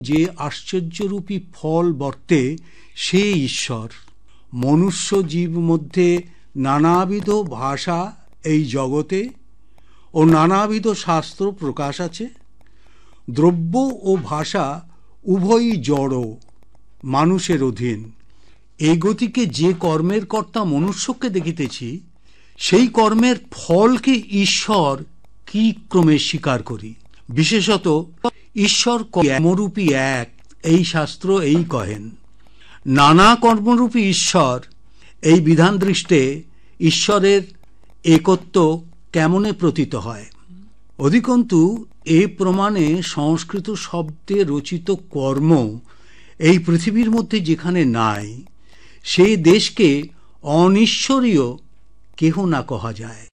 যে আশ্চর্যরূপী ফল বর্তে সে ঈশ্বর। মনুষ্য জীব মধ্যে নানাবিধ ভাষা এই জগতে ও নানাবিধ শাস্ত্র প্রকাশ আছে। দ্রব্য ও ভাষা উভয়ই জড়, মানুষের অধীন। এই গতিকে যে কর্মের কর্তা মনুষ্যকে দেখিতেছি, সেই কর্মের ফলকে ঈশ্বর কি ক্রমে স্বীকার করি। বিশেষত ঈশ্বর কর্মরূপী এক, এই শাস্ত্র এই কহেন। নানা কর্মরূপী ঈশ্বর, এই বিধান দৃষ্টে ঈশ্বরের একত্ব কেমনে প্রতীত হয়। অধিকন্তু এ প্রমাণে সংস্কৃত শব্দে রচিত কর্ম এই পৃথিবীর মধ্যে যেখানে নাই, সেই দেশকে অনিশ্বরীয় কেহ না কহা যায়।